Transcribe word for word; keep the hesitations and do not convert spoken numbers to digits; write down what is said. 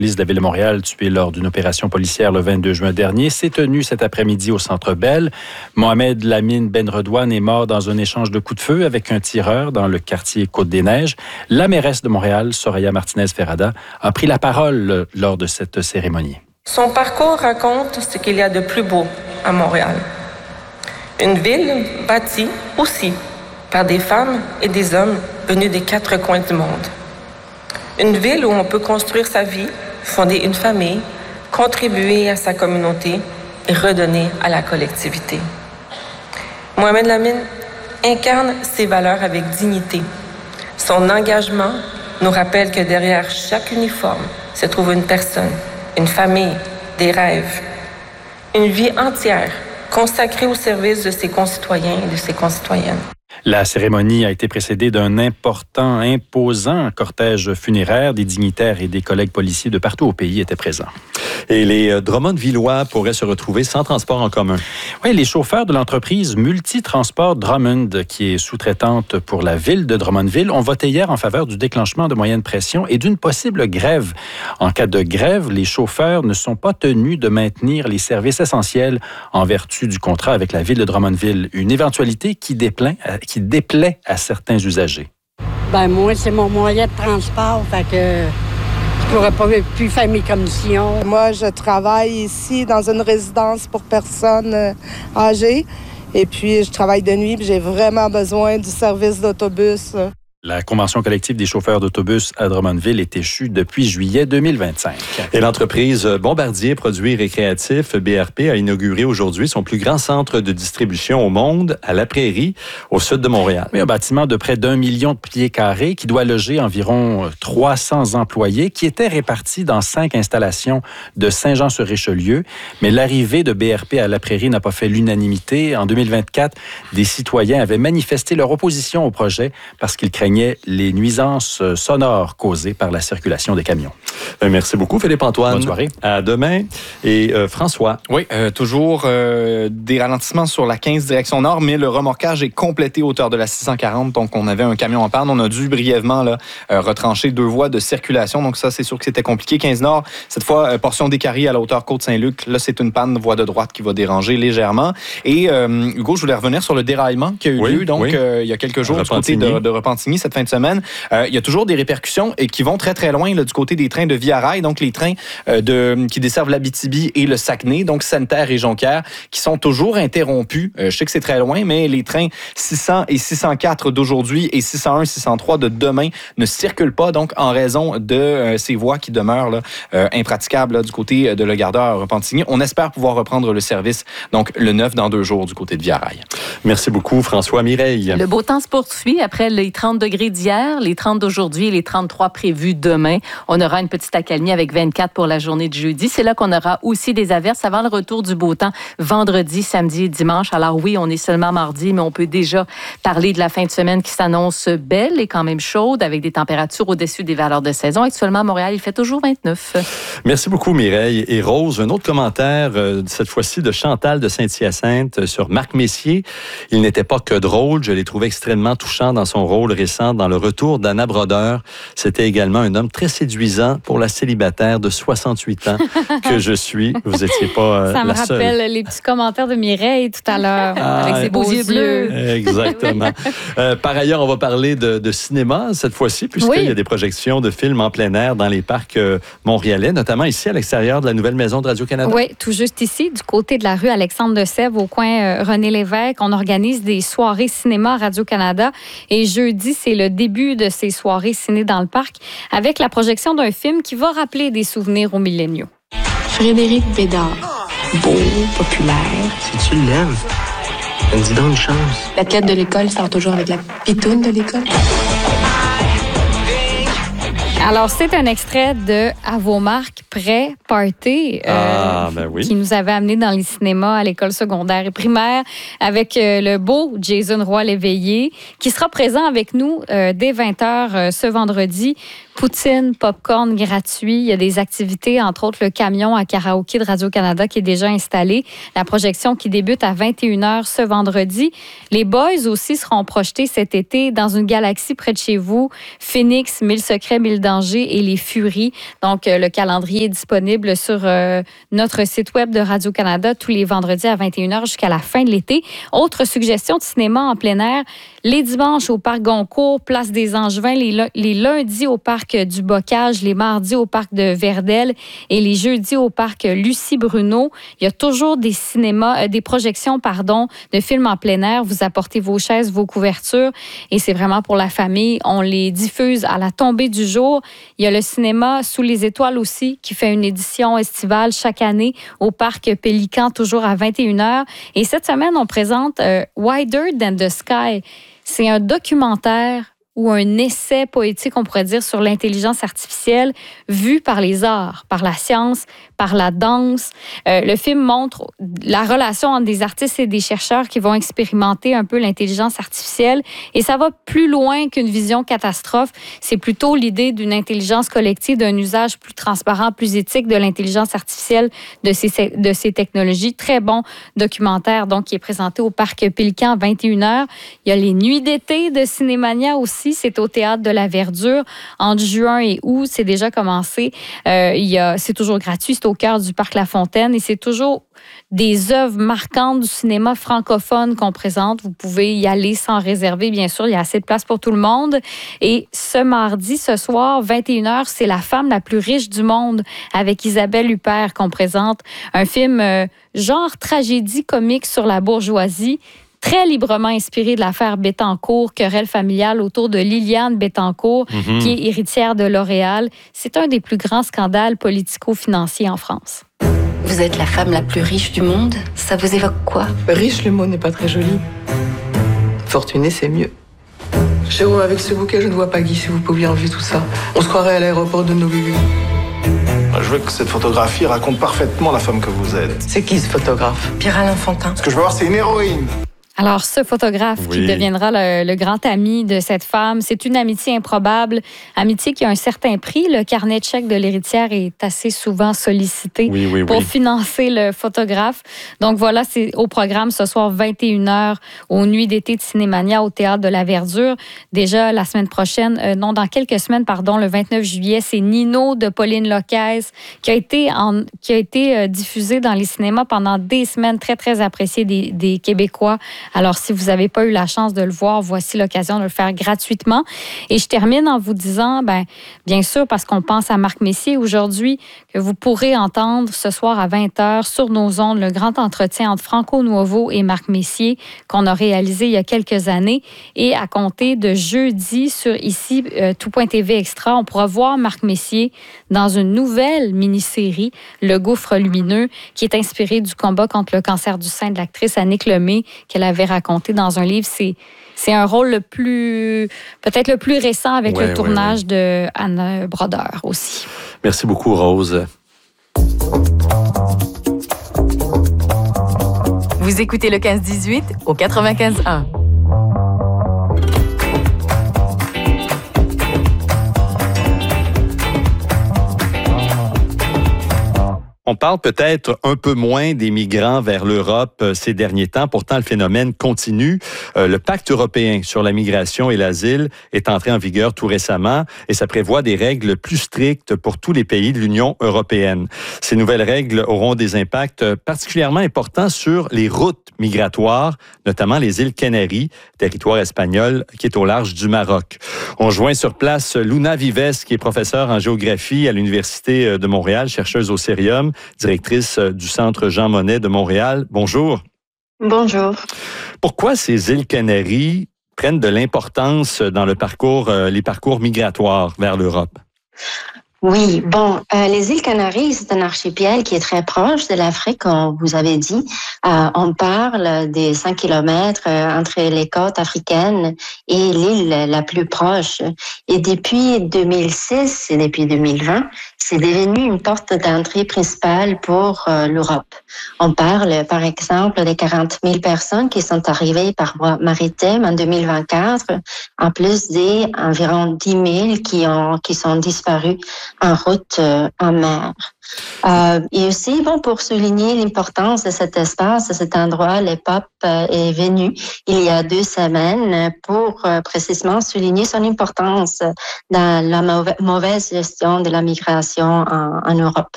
Police de la Ville de Montréal, tué lors d'une opération policière le vingt-deux juin dernier, s'est tenu cet après-midi au Centre Bell. Mohamed Lamine Benredouane est mort dans un échange de coups de feu avec un tireur dans le quartier Côte-des-Neiges. La mairesse de Montréal, Soraya Martinez-Ferrada, a pris la parole lors de cette cérémonie. Son parcours raconte ce qu'il y a de plus beau à Montréal. Une ville bâtie aussi par des femmes et des hommes venus des quatre coins du monde. Une ville où on peut construire sa vie, fonder une famille, contribuer à sa communauté et redonner à la collectivité. Mohamed Lamine incarne ces valeurs avec dignité. Son engagement nous rappelle que derrière chaque uniforme se trouve une personne, une famille, des rêves, une vie entière consacrée au service de ses concitoyens et de ses concitoyennes. La cérémonie a été précédée d'un important, imposant cortège funéraire. Des dignitaires et des collègues policiers de partout au pays étaient présents. Et les Drummondvillois pourraient se retrouver sans transport en commun. Oui, les chauffeurs de l'entreprise Multitransport Drummond, qui est sous-traitante pour la ville de Drummondville, ont voté hier en faveur du déclenchement de moyens de pression et d'une possible grève. En cas de grève, les chauffeurs ne sont pas tenus de maintenir les services essentiels en vertu du contrat avec la ville de Drummondville. Une éventualité qui déplaît, qui déplaît à certains usagers. Ben moi, c'est mon moyen de transport, fait que je pourrais pas plus faire mes commissions. Moi, je travaille ici dans une résidence pour personnes âgées. Et puis, je travaille de nuit, puis j'ai vraiment besoin du service d'autobus. La convention collective des chauffeurs d'autobus à Drummondville est échue depuis juillet deux mille vingt-cinq. Et l'entreprise Bombardier Produits récréatifs, B R P, a inauguré aujourd'hui son plus grand centre de distribution au monde, à La Prairie, au sud de Montréal. Oui, un bâtiment de près d'un million de pieds carrés qui doit loger environ trois cents employés qui étaient répartis dans cinq installations de Saint-Jean-sur-Richelieu. Mais l'arrivée de B R P à La Prairie n'a pas fait l'unanimité. En deux mille vingt-quatre, des citoyens avaient manifesté leur opposition au projet parce qu'ils craignaient les nuisances sonores causées par la circulation des camions. Merci beaucoup, Philippe-Antoine. Bonne soirée. À demain. Et euh, François. Oui, euh, toujours euh, des ralentissements sur la quinze direction nord, mais le remorquage est complété à hauteur de la six cent quarante. Donc, on avait un camion en panne. On a dû brièvement là, euh, retrancher deux voies de circulation. Donc, ça, c'est sûr que c'était compliqué. quinze nord, cette fois, euh, portion des Carriers à la hauteur Côte-Saint-Luc. Là, c'est une panne, voie de droite qui va déranger légèrement. Et euh, Hugo, je voulais revenir sur le déraillement qui a eu oui, lieu donc oui. euh, il y a quelques jours Repentigny. du côté de, de Repentigny cette fin de semaine. Euh, il y a toujours des répercussions et qui vont très, très loin là, du côté des trains de Via Rail, donc les trains euh, de, qui desservent l'Abitibi et le Saguenay, donc Sainte-Terre et Jonquière, qui sont toujours interrompus. Euh, je sais que c'est très loin, mais les trains six cents et six cent quatre d'aujourd'hui et six cent un, six cent trois de demain ne circulent pas, donc en raison de euh, ces voies qui demeurent là, euh, impraticables là, du côté de Le Gardeur à Repentigny. On espère pouvoir reprendre le service, donc le neuf dans deux jours du côté de Via Rail. Merci beaucoup, François. Mireille. Le beau temps se poursuit après les trente degrés d'hier, les trente d'aujourd'hui et les trente-trois prévus demain. On aura une petite accalmie avec vingt-quatre pour la journée de jeudi. C'est là qu'on aura aussi des averses avant le retour du beau temps vendredi, samedi et dimanche. Alors oui, on est seulement mardi, mais on peut déjà parler de la fin de semaine qui s'annonce belle et quand même chaude avec des températures au-dessus des valeurs de saison. Actuellement, à Montréal, il fait toujours vingt-neuf. Merci beaucoup, Mireille. Et Rose, un autre commentaire, euh, cette fois-ci de Chantal de Saint-Hyacinthe sur Marc Messier. Il n'était pas que drôle, je l'ai trouvé extrêmement touchant dans son rôle récent dans Le Retour d'Anna Brodeur. C'était également un homme très séduisant pour la célibataire de soixante-huit ans que je suis. Vous n'étiez pas euh, Ça me la seule. rappelle les petits commentaires de Mireille tout à l'heure, Ah, avec ses beaux yeux bleus. Exactement. euh, par ailleurs, on va parler de, de cinéma cette fois-ci, puisqu'il Oui. y a des projections de films en plein air dans les parcs euh, montréalais, notamment ici à l'extérieur de la nouvelle maison de Radio-Canada. Oui, tout juste ici, du côté de la rue Alexandre de Sèvres, au coin euh, René Lévesque. On organise des soirées cinéma à Radio-Canada. Et jeudi, c'est le début de ces soirées ciné dans le parc, avec la projection d'un film qui va rappeler des souvenirs aux milléniaux. Frédéric Bédard. Beau, populaire. Si tu l'aimes, dis donc une chance. L'athlète de l'école sort toujours avec la pitoune de l'école. Alors, c'est un extrait de À vos marques, prêt, party, euh, Ah, ben oui. qui nous avait amené dans les cinémas à l'école secondaire et primaire avec euh, le beau Jason Roy-Léveillé, qui sera présent avec nous euh, dès vingt heures euh, ce vendredi Poutine, popcorn gratuit. Il y a des activités, entre autres le camion à karaoké de Radio-Canada qui est déjà installé. La projection qui débute à vingt et une heures ce vendredi. Les Boys aussi seront projetés cet été dans une galaxie près de chez vous. Phoenix, Mille secrets, mille dangers et Les Furies. Donc, euh, le calendrier est disponible sur euh, notre site web de Radio-Canada tous les vendredis à vingt et une heures jusqu'à la fin de l'été. Autre suggestion de cinéma en plein air, les dimanches au Parc Goncourt, Place des Angevins, les, les lundis au Parc du Bocage, les mardis au Parc de Verdel et les jeudis au Parc Lucie Bruno. Il y a toujours des cinémas, euh, des projections, pardon, de films en plein air. Vous apportez vos chaises, vos couvertures et c'est vraiment pour la famille. On les diffuse à la tombée du jour. Il y a le cinéma Sous les étoiles aussi qui fait une édition estivale chaque année au Parc Pélican, toujours à vingt et une heures. Et cette semaine, on présente euh, Wider Than the Sky. C'est un documentaire ou un essai poétique, on pourrait dire, sur l'intelligence artificielle vue par les arts, par la science, par la danse. Euh, le film montre la relation entre des artistes et des chercheurs qui vont expérimenter un peu l'intelligence artificielle. Et ça va plus loin qu'une vision catastrophe. C'est plutôt l'idée d'une intelligence collective, d'un usage plus transparent, plus éthique de l'intelligence artificielle, de ces, de ces technologies. Très bon documentaire, donc, qui est présenté au Parc Pélican à vingt et une heures. Il y a les nuits d'été de Cinémania aussi. C'est au Théâtre de la Verdure. Entre juin et août, c'est déjà commencé. Euh, il y a, c'est toujours gratuit. C'est au cœur du Parc La Fontaine et c'est toujours des œuvres marquantes du cinéma francophone qu'on présente. Vous pouvez y aller sans réserver, bien sûr. Il y a assez de place pour tout le monde. Et ce mardi, ce soir, vingt et une heures, c'est La femme la plus riche du monde avec Isabelle Huppert qu'on présente. Un film euh, genre tragédie comique sur la bourgeoisie, très librement inspiré de l'affaire Bettencourt, querelle familiale autour de Liliane Bettencourt, mm-hmm. qui est héritière de L'Oréal. C'est un des plus grands scandales politico-financiers en France. Vous êtes la femme la plus riche du monde. Ça vous évoque quoi? Riche, le mot n'est pas très joli. Fortuné, c'est mieux. Jérôme, avec ce bouquet, je ne vois pas Guy, si vous pouviez enlever tout ça. On se croirait à l'aéroport de Honolulu. Je veux que cette photographie raconte parfaitement la femme que vous êtes. C'est qui ce photographe? Pierre-Alain Fontaine. Ce que je veux voir, c'est une héroïne. Alors, ce photographe oui. qui deviendra le, le grand ami de cette femme, c'est une amitié improbable, amitié qui a un certain prix. Le carnet de chèques de l'héritière est assez souvent sollicité oui, oui, pour oui. financer le photographe. Donc voilà, c'est au programme ce soir, vingt et une heures, aux Nuits d'été de Cinémania au Théâtre de la Verdure. Déjà, la semaine prochaine, euh, non, dans quelques semaines, pardon, le vingt-neuf juillet, c'est Nino de Pauline Locaise qui a été, en, qui a été euh, diffusé dans les cinémas pendant des semaines, très, très apprécié des, des Québécois. Alors, si vous n'avez pas eu la chance de le voir, voici l'occasion de le faire gratuitement. Et je termine en vous disant, ben, bien sûr, parce qu'on pense à Marc Messier aujourd'hui, que vous pourrez entendre ce soir à vingt heures sur nos ondes le grand entretien entre Franco Nuovo et Marc Messier qu'on a réalisé il y a quelques années. Et à compter de jeudi sur ici, euh, tout.tv Extra, on pourra voir Marc Messier dans une nouvelle mini-série, Le Gouffre lumineux, qui est inspirée du combat contre le cancer du sein de l'actrice Annick Lemay, qu'elle avait raconté dans un livre. C'est, c'est un rôle le plus, peut-être le plus récent avec ouais, le tournage ouais, ouais. de Anne Brodeur aussi. Merci beaucoup, Rose. Vous écoutez le quinze dix-huit au quatre-vingt-quinze un. On parle peut-être un peu moins des migrants vers l'Europe ces derniers temps. Pourtant, le phénomène continue. Euh, le pacte européen sur la migration et l'asile est entré en vigueur tout récemment et ça prévoit des règles plus strictes pour tous les pays de l'Union européenne. Ces nouvelles règles auront des impacts particulièrement importants sur les routes migratoires, notamment les îles Canaries, territoire espagnol qui est au large du Maroc. On joint sur place Luna Vives, qui est professeure en géographie à l'Université de Montréal, chercheuse au Cérium, directrice du Centre Jean Monnet de Montréal. Bonjour. Bonjour. Pourquoi ces îles Canaries prennent de l'importance dans le parcours, euh, les parcours migratoires vers l'Europe? Oui, bon, euh, les îles Canaries, c'est un archipel qui est très proche de l'Afrique, comme vous avez dit. Euh, on parle des cinq kilomètres euh, entre les côtes africaines et l'île la plus proche. Et depuis deux mille six et depuis deux mille vingt, c'est devenu une porte d'entrée principale pour euh, l'Europe. On parle, par exemple, des quarante mille personnes qui sont arrivées par voie maritime en deux mille vingt-quatre, en plus des environ dix mille qui ont qui sont disparus en route euh, en mer. Euh, et aussi, bon, pour souligner l'importance de cet espace, de cet endroit, l'E P O P euh, est venu il y a deux semaines pour euh, précisément souligner son importance dans la mauvaise gestion de la migration en, en Europe.